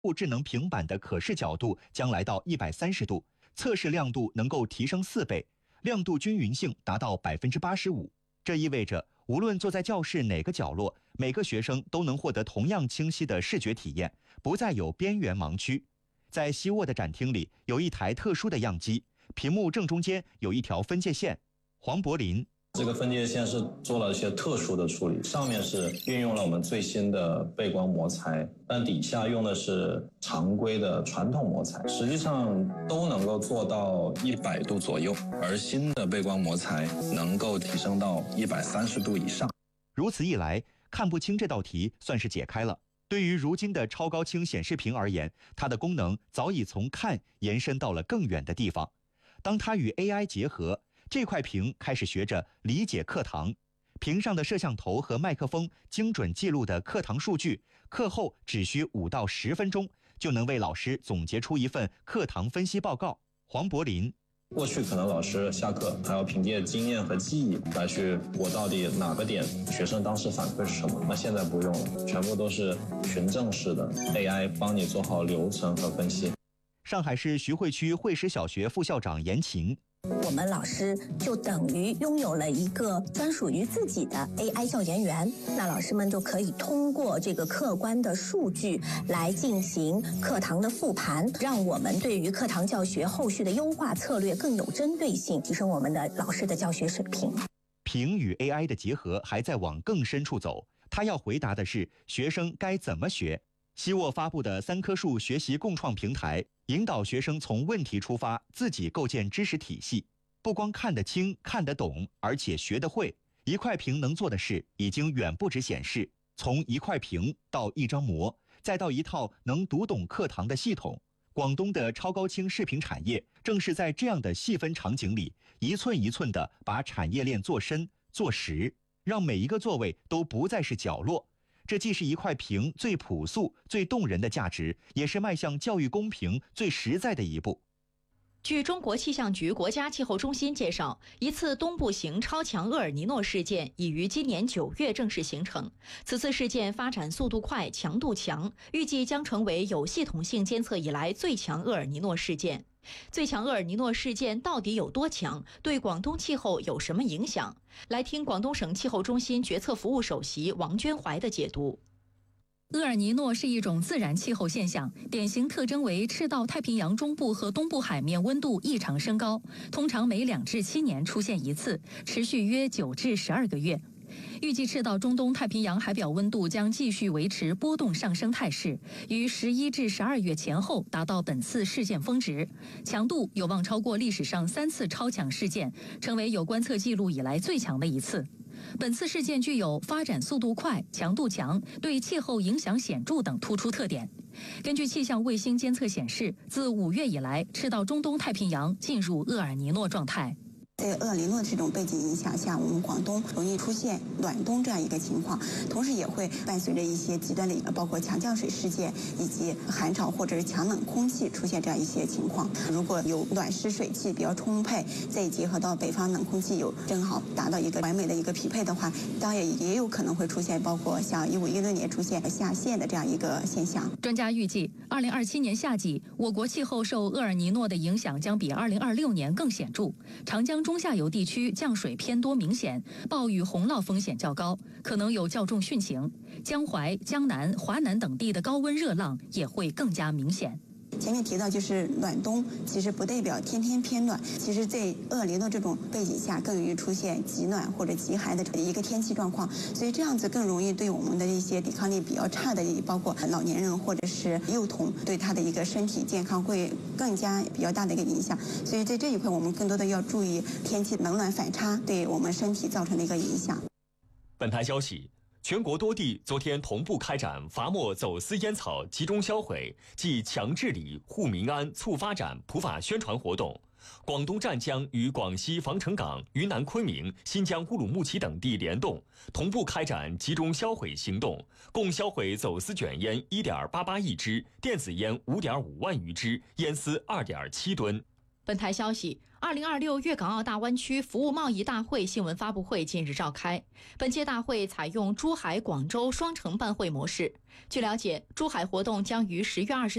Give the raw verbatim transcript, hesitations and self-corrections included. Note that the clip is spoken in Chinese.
智能平板的可视角度将来到一百三十度，测试亮度能够提升四倍，亮度均匀性达到百分之八十五。这意味着，无论坐在教室哪个角落，每个学生都能获得同样清晰的视觉体验，不再有边缘盲区。在希沃的展厅里，有一台特殊的样机，屏幕正中间有一条分界线。黄柏林。 这个分界线是做了一些特殊的处理，上面是运用了我们最新的背光膜材，但底下用的是常规的传统膜材，实际上都能够做到一百度左右，而新的背光膜材能够提升到一百三十度以上。 如此一来，看不清这道题算是解开了。对于如今的超高清显示屏而言，它的功能早已从看延伸到了更远的地方。当它与 A I 结合，这块屏开始学着理解课堂，屏上的摄像头和麦克风精准记录的课堂数据，课后只需五到十分钟就能为老师总结出一份课堂分析报告。黄柏林。 过去可能老师下课还要凭借经验和记忆来去，我到底哪个点学生当时反馈是什么？那现在不用了，全部都是循证式的 A I 帮你做好流程和分析。 上海市徐汇区汇石小学副校长严晴。 我们老师就等于拥有了一个专属于自己的 A I 教研员，那老师们就可以通过这个客观的数据来进行课堂的复盘，让我们对于课堂教学后续的优化策略更有针对性，提升我们的老师的教学水平。 屏与 A I 的结合还在往更深处走，他要回答的是学生该怎么学。希沃发布的三棵树学习共创平台，引导学生从问题出发，自己构建知识体系，不光看得清、看得懂，而且学得会。一块屏能做的事已经远不止显示，从一块屏到一张膜，再到一套能读懂课堂的系统。广东的超高清视频产业正是在这样的细分场景里，一寸一寸地把产业链做深、做实，让每一个座位都不再是角落。这既是一块屏最朴素、最动人的价值，也是迈向教育公平最实在的一步。 据中国气象局国家气候中心介绍，一次东部型超强厄尔尼诺事件已于今年九月正式形成。此次事件发展速度快、强度强，预计将成为有系统性监测以来最强厄尔尼诺事件。最强厄尔尼诺事件到底有多强？对广东气候有什么影响？来听广东省气候中心决策服务首席王娟怀的解读。 厄尔尼诺是一种自然气候现象，典型特征为赤道太平洋中部和东部海面温度异常升高，通常每两至七年出现一次，持续约九至十二个月。预计赤道中东太平洋海表温度将继续维持波动上升态势，于十一至十二月前后达到本次事件峰值，强度有望超过历史上三次超强事件，成为有观测记录以来最强的一次。本次事件具有发展速度快、强度强、对气候影响显著等突出特点。根据气象卫星监测显示，自五月以来，赤道中东太平洋进入厄尔尼诺状态。 在厄尔尼诺这种背景影响下，我们广东容易出现暖冬这样一个情况，同时也会伴随着一些极端的，包括强降水事件以及寒潮或者是强冷空气出现这样一些情况。如果有暖湿水汽比较充沛，再结合到北方冷空气有正好达到一个完美的一个匹配的话，当然也有可能会出现包括像一五一六年出现下陷的这样一个现象。 专家预计，二零二七年夏季，我国气候受厄尔尼诺的影响将比二零二六年更显著，长江中下游地区降水偏多明显，暴雨洪涝风险较高，可能有较重汛情。江淮、江南、华南等地的高温热浪也会更加明显。 前面提到就是暖冬，其实不代表天天偏暖，其实在厄尔尼诺这种背景下更容易出现极暖或者极寒的一个天气状况，所以这样子更容易对我们的一些抵抗力比较差的，包括老年人或者是幼童，对他的一个身体健康会更加比较大的一个影响。所以在这一块我们更多的要注意天气冷暖反差对我们身体造成的一个影响。 本台消息，全国多地昨天同步开展罚没走私烟草集中销毁暨强治理护民安促发展普法宣传活动。广东湛江与广西防城港、云南昆明、新疆乌鲁木齐等地联动，同步开展集中销毁行动，共销毁走私卷烟 一点八八亿支，电子烟 五点五万余支，烟丝 二点七吨。 本台消息，二零二六粤港澳大湾区服务贸易大会新闻发布会近日召开。本届大会采用珠海、广州双城办会模式。据了解，珠海活动将于十月二十